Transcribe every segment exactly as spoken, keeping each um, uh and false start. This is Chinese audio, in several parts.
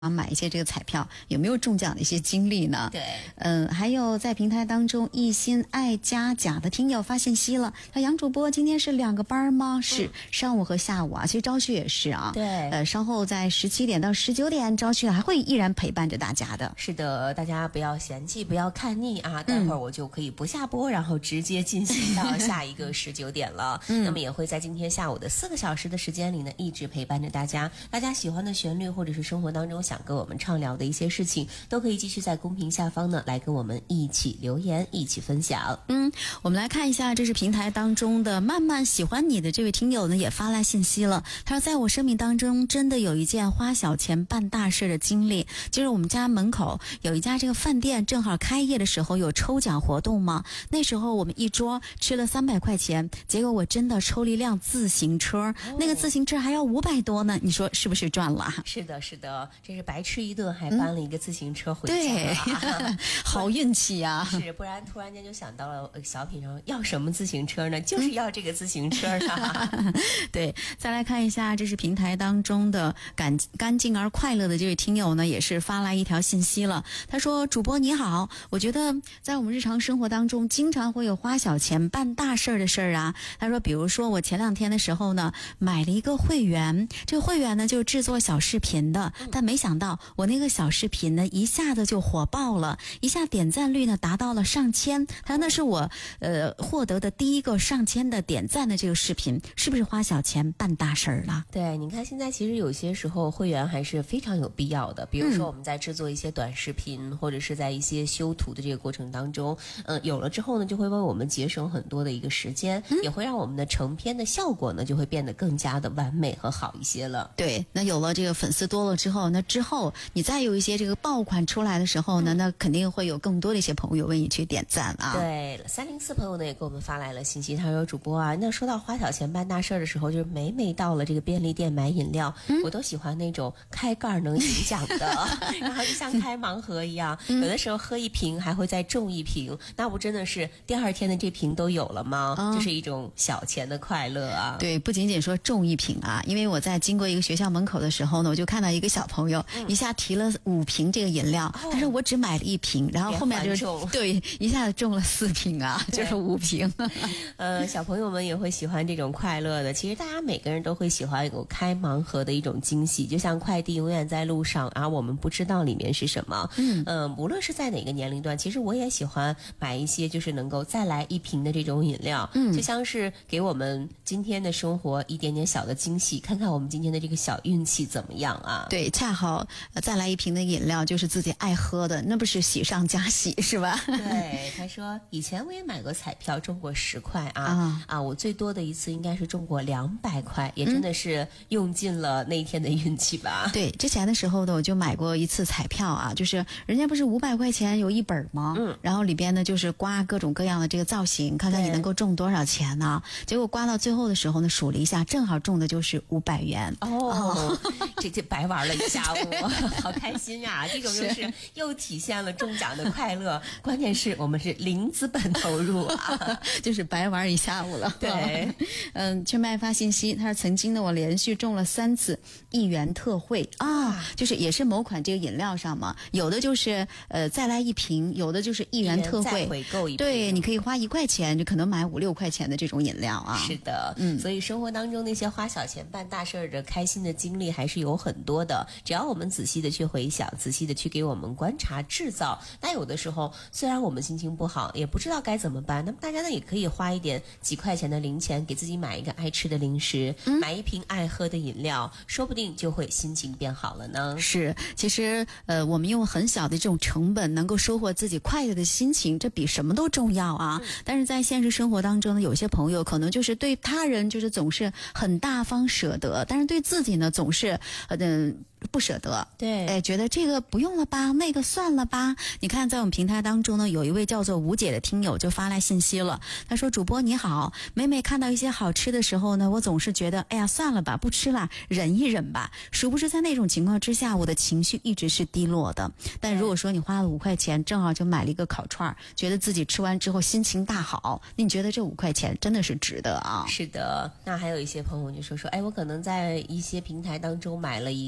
啊，买一些这个彩票，有没有中奖的一些经历呢？ 对， 嗯，还有在平台当中，一心爱加甲的听友发信息了，他杨主播今天是两个班吗？是、嗯、上午和下午啊，其实朝旭也是啊。 对， 呃，稍后在十七点到十九点，朝旭还会依然陪伴着大家的。 是的，大家不要嫌弃，不要看腻啊，待会儿我就可以不下播，嗯、然后直接进行到下一个十九点了。嗯，那么也会在今天下午的四个小时的时间里呢，一直陪伴着大家。大家喜欢的旋律，或者是生活当中想跟我们畅聊的一些事情，都可以继续在公屏下方呢来跟我们一起留言，一起分享。 嗯，我们来看一下，这是平台当中的慢慢喜欢你的这位听友呢也发来信息了，他说在我生命当中真的有一件花小钱办大事的经历，就是我们家门口有一家这个饭店正好开业的时候有抽奖活动嘛，那时候我们一桌吃了三百块钱，结果我真的抽了一辆自行车、哦、那个自行车还要五百多呢，你说是不是赚了？ 是的是的，这是白吃一顿还搬了一个自行车回家、 嗯、对好运气啊， 是，不然突然间就想到了小品上要什么自行车呢？就是要这个自行车啊、 嗯、对，再来看一下，这是平台当中的干干净而快乐的这位听友呢也是发来一条信息了，他说主播你好，我觉得在我们日常生活当中经常会有花小钱办大事的事儿啊，他说比如说我前两天的时候呢买了一个会员，这个会员呢就是制作小视频的，但没想到我那个小视频呢一下子就火爆了，一下点赞率呢达到了上千，他说那是我呃获得的第一个上千的点赞的这个视频，是不是花小钱办大事儿了？ 对，你看现在其实有些时候会员还是非常有必要的，比如说我们在制作一些短视频、嗯、或者是在一些修图的这个过程当中，嗯、呃，有了之后呢就会为我们节省很多的一个时间、嗯、也会让我们的成片的效果呢就会变得更加的完美和好一些了。 对，那有了这个粉丝多了之后，那之后你再有一些这个爆款出来的时候呢、嗯、那肯定会有更多的一些朋友为你去点赞啊。 对，三零四朋友呢也给我们发来了信息，他说主播啊，那说到花小钱办大事的时候，就是每每到了这个便利店买饮料、嗯、我都喜欢那种开盖能赢奖的然后就像开盲盒一样、嗯、有的时候喝一瓶还会再中一瓶，那不真的是第二天的这瓶都有了吗？这、嗯、是一种小钱的快乐啊。 对，不仅仅说中一瓶啊，因为我在经过一个学校门口的时候呢，我就看到一个小朋友、嗯、一下提了五瓶这个饮料、哦、他说我只买了一瓶，然后后面就对一下子中了四瓶啊，就是五瓶呃，小朋友们也会喜欢这种快乐的，其实大家每个人都会喜欢有开盲盒的一种惊喜，就像快递永远在路上啊，我们不知道里面是什么。嗯、呃、无论是在哪个年龄段，其实我也喜欢买一些就是能够再来一瓶的这种饮料，嗯，就像是给我们今天的生活一点点小的惊喜，看看我们今天的这个小运气怎么样啊。 对，恰好、呃、再来一瓶的饮料就是自己爱喝的，那不是喜上加喜是吧？ 对，他说以前我也买过彩票中过十块啊、啊啊，我最多的一次应该是中过两百块，也真的是用尽了那一天的运气吧、嗯、 对，之前的时候呢我就买过一次彩票啊，就是人家不是五百块钱有一本吗？嗯，然后里边呢就是刮各种各样的这个造型，看看你能够中多少钱呢、啊？结果刮到最后的时候呢数了一下，正好中的就是五百元。 哦，哦这这白玩了一下午好开心呀、啊、这种就是又体现了中奖的快乐，关键是我们是零资本投入啊就是白玩一下午了。 对， 嗯，圈麦发信息，他说曾经呢我连续中了三次一元特惠啊，就是也是某款这个饮料上嘛，有的就是呃再来一瓶，有的就是一元特惠， 回购一瓶， 对，你可以花一块钱就可能买五六块钱的这种饮料啊。 是的，嗯，所以生活当中那些花小钱办大事的开心的经历还是有很多的，只要我们仔细的去回想，仔细的去给我们观察制造，那有的时候虽然我们心情不好，也不知道该怎么办，那么大家呢也可以花一点几块钱的零钱给自己买一个爱吃的零食、嗯、买一瓶爱喝的饮料，说不定就会心情变好了呢。 是，其实呃我们用很小的这种成本能够收获自己快乐的心情，这比什么都重要啊、嗯、但是在现实生活当中呢，有些朋友可能就是对他人就是总是很大方舍得，但是对自己呢总是呃不舍得， 对， 哎，觉得这个不用了吧，那个算了吧。你看在我们平台当中呢，有一位叫做吴姐的听友就发来信息了，他说主播你好，每每看到一些好吃的时候呢，我总是觉得哎呀算了吧，不吃了，忍一忍吧。殊不知在那种情况之下，我的情绪一直是低落的。但如果说你花了五块钱，正好就买了一个烤串，觉得自己吃完之后心情大好，你觉得这五块钱真的是值得啊？ 是的，那还有一些朋友就说说，哎，我可能在一些平台当中买了一个块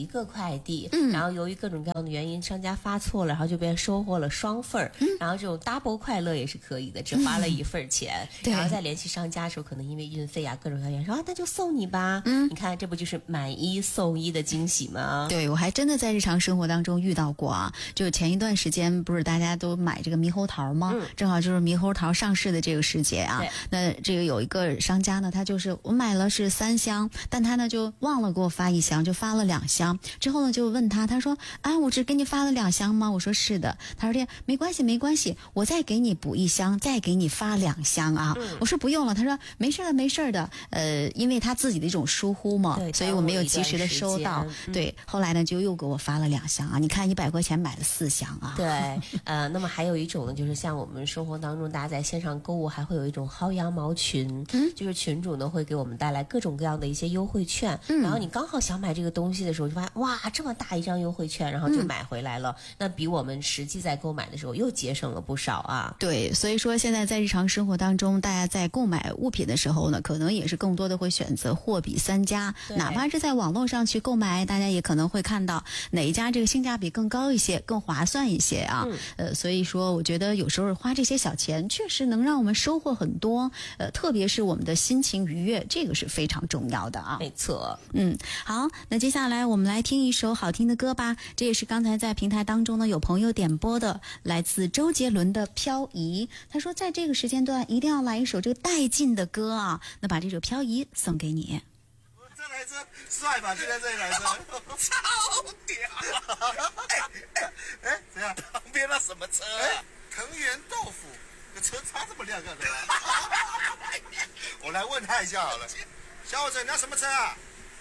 快递， 嗯， 然后由于各种各样的原因，商家发错了，然后就变收获了双份儿、嗯，然后这种 double 快乐也是可以的，只花了一份钱，嗯、然后再联系商家的时候，可能因为运费啊各种原因说啊，那就送你吧，嗯，你看这不就是买一送一的惊喜吗？ 对，我还真的在日常生活当中遇到过啊，就前一段时间不是大家都买这个猕猴桃吗？嗯、正好就是猕猴桃上市的这个时节啊，那这个有一个商家呢，他就是我买了是三箱，但他呢就忘了给我发一箱，就发了两箱。之后呢就问他，他说啊，我只给你发了两箱吗？我说是的。他说没关系没关系，我再给你补一箱，再给你发两箱啊。嗯、我说不用了，他说没事的没事的，呃，因为他自己的一种疏忽嘛，所以我没有及时的收到。嗯、对，后来呢就又给我发了两箱啊。你看一百块钱买了四箱啊。 对，呃，那么还有一种呢，就是像我们生活当中大家在线上购物还会有一种薅羊毛群，嗯、就是群主呢会给我们带来各种各样的一些优惠券，嗯、然后你刚好想买这个东西的时候，就发现哇这么大一张优惠券，然后就买回来了，嗯、那比我们实际在购买的时候又节省了不少啊。 对，所以说现在在日常生活当中，大家在购买物品的时候呢，可能也是更多的会选择货比三家，哪怕是在网络上去购买，大家也可能会看到哪一家这个性价比更高一些，更划算一些啊。嗯、呃，所以说我觉得有时候花这些小钱确实能让我们收获很多，呃，特别是我们的心情愉悦，这个是非常重要的啊。 没错， 嗯，好，那接下来我们来听一首好听的歌吧，这也是刚才在平台当中呢有朋友点播的，来自周杰伦的《漂移》。他说在这个时间段一定要来一首这个带劲的歌啊，那把这首《漂移》送给你。 这台车帅吧？现在这台车超屌！哎哎哎，怎样？旁边那什么车啊？藤原豆腐，这车擦这么亮干什么？我来问他一下好了。小伙子，你要什么车啊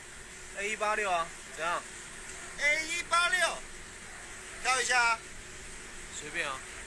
？A 一八六啊，怎样 ？A 一八六，挑一下啊。 随便啊。